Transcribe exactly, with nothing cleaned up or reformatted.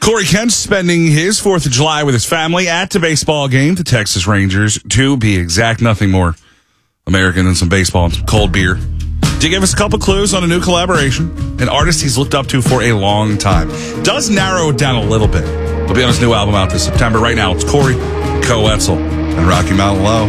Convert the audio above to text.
Corey Kent spending his fourth of July with his family at the baseball game, the Texas Rangers, to be exact, nothing more American than some baseball and some cold beer. To give us a couple clues on a new collaboration, an artist he's looked up to for a long time. Does narrow it down a little bit. He'll be on his new album out this September. Right now, it's Corey Coetzel and Rocky Mountain Low.